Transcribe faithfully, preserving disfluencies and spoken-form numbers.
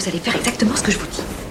allez faire exactement ce que je vous dis.